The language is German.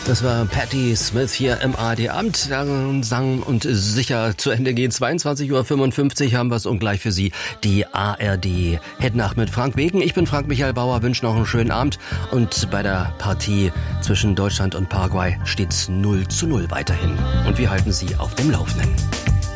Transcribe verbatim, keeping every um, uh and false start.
Das war Patti Smith hier im A R D-Amt. Sang und sicher zu Ende gehen. zweiundzwanzig Uhr fünfundfünfzig haben wir es und gleich für Sie die A R D-Headnacht mit Frank Beken. Ich bin Frank Michael Bauer, wünsche noch einen schönen Abend. Und bei der Partie zwischen Deutschland und Paraguay steht es null zu null weiterhin. Und wir halten Sie auf dem Laufenden.